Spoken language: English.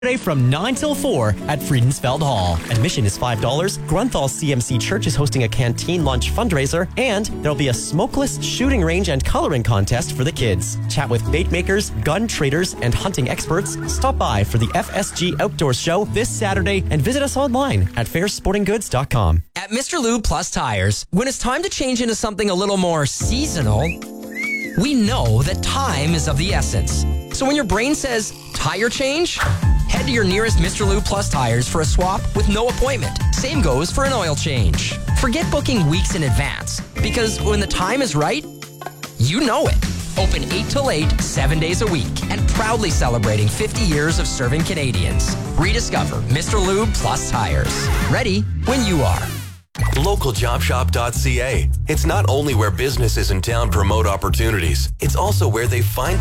Saturday from 9 till 4 at Friedensfeld Hall. Admission is $5. Grunthal CMC Church is hosting a canteen lunch fundraiser, and there'll be a smokeless shooting range and coloring contest for the kids. Chat with bait makers, gun traders, and hunting experts. Stop by for the FSG Outdoors Show this Saturday and visit us online at fairsportinggoods.com. At Mr. Lube Plus Tires, when it's time to change into something a little more seasonal, we know that time is of the essence. So when your brain says tire change, head to your nearest Mr. Lube Plus Tires for a swap with no appointment. Same goes for an oil change. Forget booking weeks in advance, because when the time is right, you know it. Open 8 till 8, 7 days a week, and proudly celebrating 50 years of serving Canadians. Rediscover Mr. Lube Plus Tires. Ready when you are. LocalJobShop.ca. It's not only where businesses in town promote opportunities, it's also where they find